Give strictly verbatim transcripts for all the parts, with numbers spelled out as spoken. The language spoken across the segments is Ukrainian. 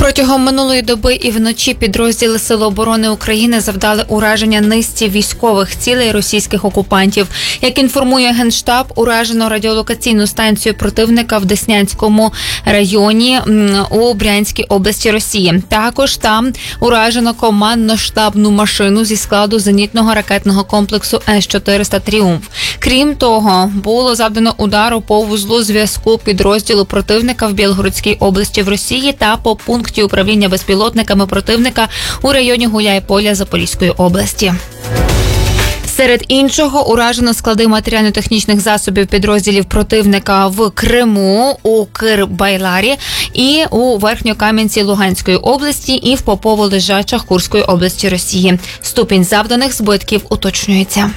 Протягом минулої доби і вночі підрозділи Сил оборони України завдали ураження низці військових цілей російських окупантів. Як інформує Генштаб, уражено радіолокаційну станцію противника в Деснянському районі у Брянській області Росії. Також там уражено командно-штабну машину зі складу зенітного ракетного комплексу С чотириста «Тріумф». Крім того, було завдано удару по вузлу зв'язку підрозділу противника в Білгородській області в Росії та по пункту управління безпілотниками противника у районі Гуляйполя Запорізької області. Серед іншого, уражено склади матеріально-технічних засобів підрозділів противника в Криму, у Кир-Байларі і у Верхньокам'янці Луганської області і в Попово-Лежачах Курської області Росії. Ступінь завданих збитків уточнюється.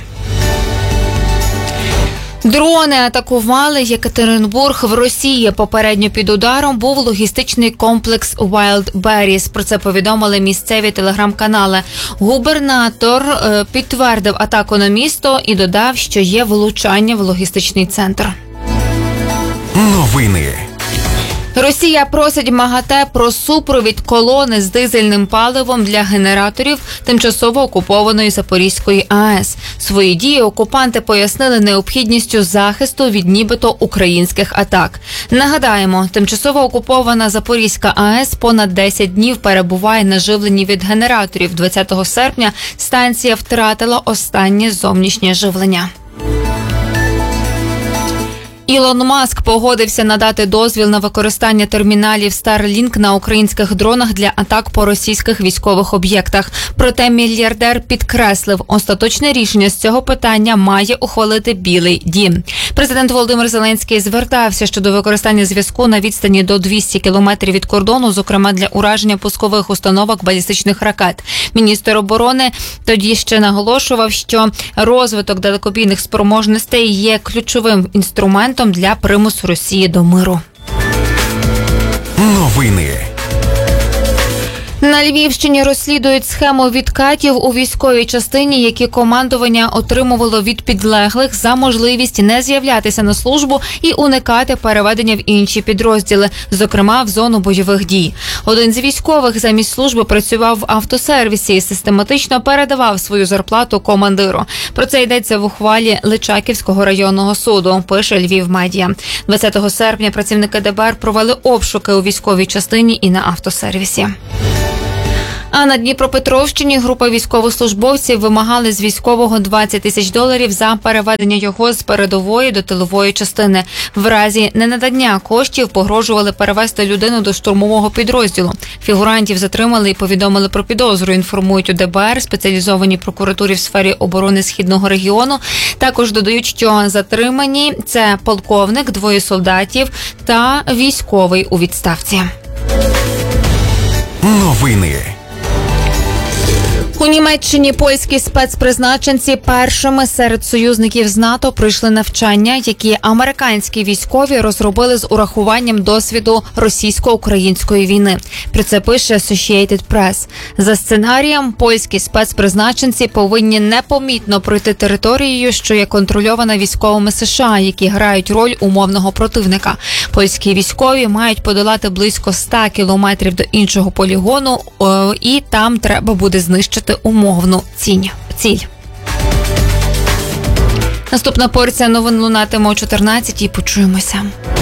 Дрони атакували Єкатеринбург в Росії. Попередньо під ударом був логістичний комплекс Wildberries. Про це повідомили місцеві телеграм-канали. Губернатор е, підтвердив атаку на місто і додав, що є влучання в логістичний центр. Новини. Росія просить МАГАТЕ про супровід колони з дизельним паливом для генераторів тимчасово окупованої Запорізької АЕС. Свої дії окупанти пояснили необхідністю захисту від нібито українських атак. Нагадаємо, тимчасово окупована Запорізька АЕС понад десять днів перебуває на живленні від генераторів. двадцятого серпня станція втратила останнє зовнішнє живлення. Ілон Маск погодився надати дозвіл на використання терміналів Starlink на українських дронах для атак по російських військових об'єктах. Проте мільярдер підкреслив, остаточне рішення з цього питання має ухвалити Білий дім. Президент Володимир Зеленський звертався щодо використання зв'язку на відстані до двісті кілометрів від кордону, зокрема для ураження пускових установок балістичних ракет. Міністр оборони тоді ще наголошував, що розвиток далекобійних спроможностей є ключовим інструментом для примусу Росії до миру. Новини. На Львівщині розслідують схему відкатів у військовій частині, які командування отримувало від підлеглих за можливість не з'являтися на службу і уникати переведення в інші підрозділи, зокрема в зону бойових дій. Один з військових замість служби працював в автосервісі і систематично передавав свою зарплату командиру. Про це йдеться в ухвалі Личаківського районного суду, пише Львівмедіа. двадцятого серпня працівники ДБР провели обшуки у військовій частині і на автосервісі. А на Дніпропетровщині група військовослужбовців вимагали з військового двадцять тисяч доларів за переведення його з передової до тилової частини. В разі ненадання коштів погрожували перевести людину до штурмового підрозділу. Фігурантів затримали і повідомили про підозру, інформують у ДБР, спеціалізованій прокуратурі в сфері оборони Східного регіону. Також додають, що затримані – це полковник, двоє солдатів та військовий у відставці. Новини. У Німеччині польські спецпризначенці першими серед союзників з НАТО пройшли навчання, які американські військові розробили з урахуванням досвіду російсько-української війни. Про це пише Associated Press. За сценарієм, польські спецпризначенці повинні непомітно пройти територією, що є контрольована військовими США, які грають роль умовного противника. Польські військові мають подолати близько ста кілометрів до іншого полігону, і там треба буде знищити умовну ціль. Наступна порція новин лунатиме о чотирнадцятій. Почуємося.